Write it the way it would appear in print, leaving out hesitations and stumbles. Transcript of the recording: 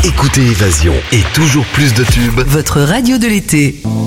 Écoutez Évasion et toujours plus de tubes. Votre radio de l'été.